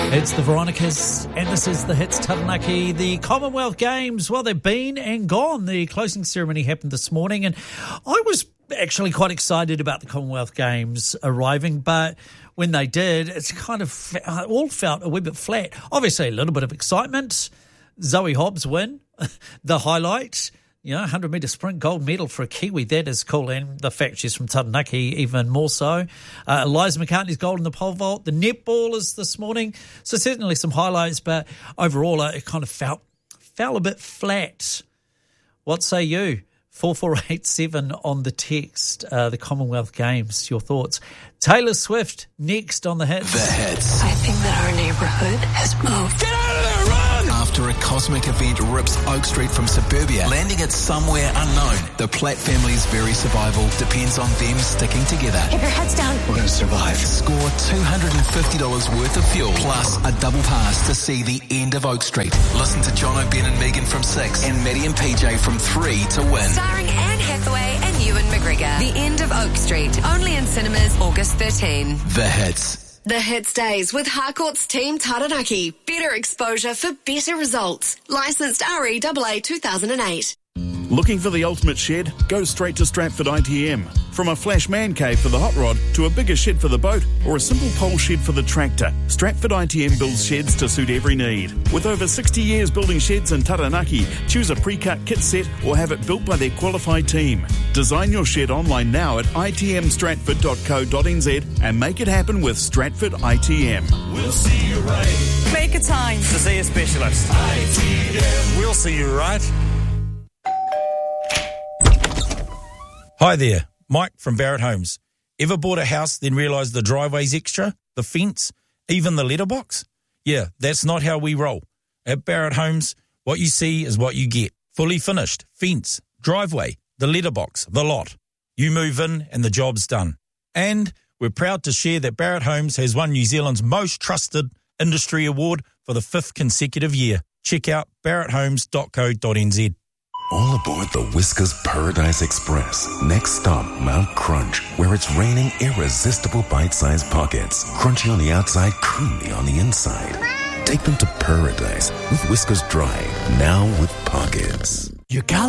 It's the Veronicas, and this is the Hits Taranaki. The Commonwealth Games, well, they've been and gone. The closing ceremony happened this morning, and I was actually quite excited about the Commonwealth Games arriving, but when they did, it's kind of all felt a wee bit flat. Obviously, a little bit of excitement. Zoe Hobbs win, the highlight. 100-metre sprint gold medal for a Kiwi. That is cool. And the fact she's from Taranaki, even more so. Eliza McCartney's gold in the pole vault. The netballers this morning. So certainly some highlights, but overall it kind of fell a bit flat. What say you? 4487 on the text. The Commonwealth Games. Your thoughts? Taylor Swift next on the Hits. The Hits. I think that our neighbourhood has moved. Get out of there, run! After a cosmic event rips Oak Street from suburbia, landing it somewhere unknown, the Platt family's very survival depends on them sticking together. Keep your heads down. We're going to survive. Score $250 worth of fuel, plus a double pass to see the end of Oak Street. Listen to John O'Ben and Megan from 6 and Maddie and PJ from 3 to win. Starring Anne Hathaway and Ewan McGregor. The End of Oak Street. Only in cinemas August 13. The Hits. The Hits Days with Harcourt's Team Taranaki. Better exposure for better results. Licensed REAA 2008. Looking for the ultimate shed? Go straight to Stratford ITM. From a flash man cave for the hot rod to a bigger shed for the boat or a simple pole shed for the tractor, Stratford ITM builds sheds to suit every need. With over 60 years building sheds in Taranaki, choose a pre-cut kit set or have it built by their qualified team. Design your shed online now at itmstratford.co.nz and make it happen with Stratford ITM. We'll see you right. Make a time to see a specialist. ITM. We'll see you right. Hi there, Mike from Barrett Homes. Ever bought a house then realised the driveway's extra, the fence, even the letterbox? Yeah, that's not how we roll. At Barrett Homes, what you see is what you get. Fully finished, fence, driveway, the letterbox, the lot. You move in and the job's done. And we're proud to share that Barrett Homes has won New Zealand's most trusted industry award for the 5th consecutive year. Check out barretthomes.co.nz. All aboard the Whiskers Paradise Express. Next stop, Mount Crunch, where it's raining irresistible bite-sized pockets. Crunchy on the outside, creamy on the inside. Take them to paradise with Whiskers Dry, now with pockets. You got